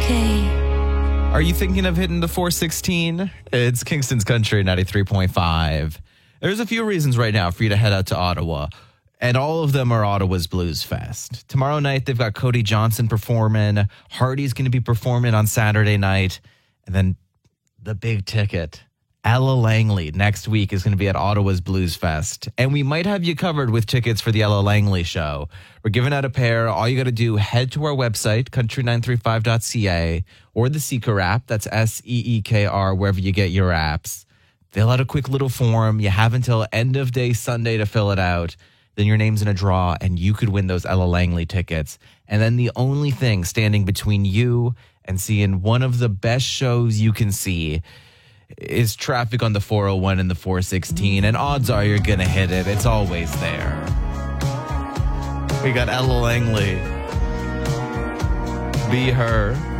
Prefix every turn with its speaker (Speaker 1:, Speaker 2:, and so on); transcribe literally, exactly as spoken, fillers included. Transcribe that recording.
Speaker 1: okay.
Speaker 2: Are you thinking of hitting the four sixteen? It's Kingston's Country ninety-three point five. There's a few reasons right now for you to head out to Ottawa, and all of them are Ottawa's Blues Fest. Tomorrow night, they've got Cody Johnson performing. Hardy's going to be performing on Saturday night. And then the big ticket, Ella Langley, next week is going to be at Ottawa's Blues Fest. And we might have you covered with tickets for the Ella Langley show. We're giving out a pair. All you got to do, head to our website, country nine three five dot c a, or the Seeker app. That's S E E K R, wherever you get your apps. Fill out a quick little form. You have until end of day Sunday to fill it out. Then your name's in a draw, and you could win those Ella Langley tickets. And then the only thing standing between you and seeing one of the best shows you can see is traffic on the four oh one and the four sixteen. And odds are you're going to hit it. It's always there. We got Ella Langley. Be Her.